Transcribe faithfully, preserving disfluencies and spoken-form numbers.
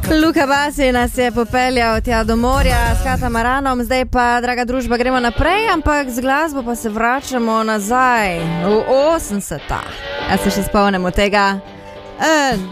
Luka Basi nas je popeljal tja do morja s katamaranom, zdaj pa, draga družba, gremo naprej, ampak z glasbo pa se vračamo nazaj v osemdeseta. Ja se še spomnimo tega. En,